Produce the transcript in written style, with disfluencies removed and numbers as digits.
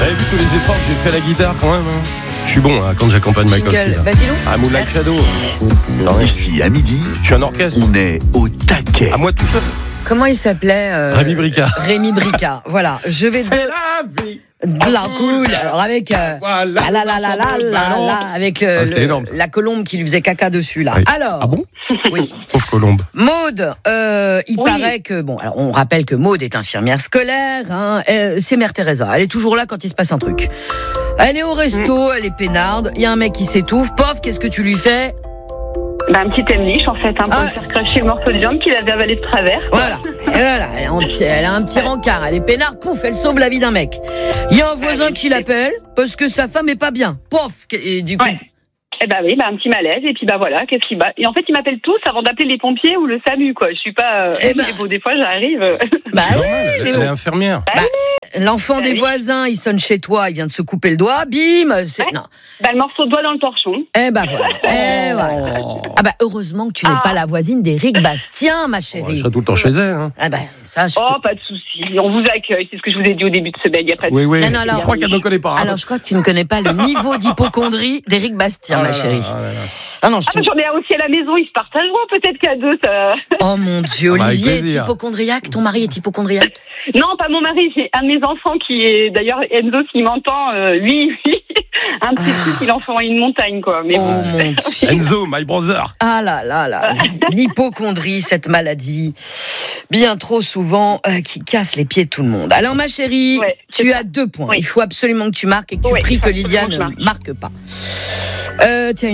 Vous avez vu tous les efforts que j'ai fait à la guitare quand même, hein. Je suis bon quand j'accompagne Michael Field. Vas-y, Lou. Ah, Moonlight Shadow. Ici, à midi, Je suis un orchestre. on est au taquet. À moi tout seul. Comment il s'appelait Rémi Bricard. Rémi Bricard. Voilà, je vais C'est la vie. la cool. Alors avec avec c'était énorme, ça. la colombe qui lui faisait caca dessus là. Oui. Alors. Ah bon? Oui. Pauvre colombe. Maude, il paraît que alors on rappelle que Maude est infirmière scolaire. Hein, c'est Mère Teresa. Elle est toujours là quand il se passe un truc. Elle est au resto, elle est peinarde. Il y a un mec qui s'étouffe. Pof, qu'est-ce que tu lui fais? Un petit Emlich en fait, pour me faire cracher le morceau de viande qu'il avait avalé de travers. Voilà, elle a un petit rencard, elle est peinarde, pouf, elle sauve la vie d'un mec. Il y a un voisin qui l'appelle parce que sa femme est pas bien. Pof, et du coup. Ouais. Oui, un petit malaise, et puis voilà, qu'est-ce qu'il bat. Et en fait, ils m'appellent tous avant d'appeler les pompiers ou le SAMU, quoi. Je suis pas. Des fois, j'arrive. C'est normal, elle est infirmière. L'enfant des voisins, il sonne chez toi, il vient de se couper le doigt, bim. Non. Le morceau de doigt dans le torchon. Voilà. Heureusement que tu n'es pas la voisine d'Éric Bastien, ma chérie. Je serai tout le temps chez elle. Hein. Pas de souci. On vous accueille, c'est ce que je vous ai dit au début de semaine. Il y a pas de Oui. Non, Je crois qu'elle ne me connaît pas. Alors, je crois que tu ne connais pas le niveau d'hypocondrie d'Éric Bastien, ma chérie. J'en ai aussi à la maison, ils se partageront peut-être qu'à deux. Ça... Oh mon Dieu, Olivier est hypocondriaque. Ton mari est hypocondriaque? Non, pas mon mari, j'ai un de mes enfants qui est, d'ailleurs, Enzo, s'il m'entend, lui, un petit truc, il en fait une montagne, quoi. Mais mon Dieu. Enzo, my brother. Ah là, l'hypocondrie, cette maladie, bien trop souvent, qui casse les pieds de tout le monde. Alors, ma chérie, tu as 2 points. Oui. Il faut absolument que tu marques et que tu pries que Lydia ne marque pas. Tiens,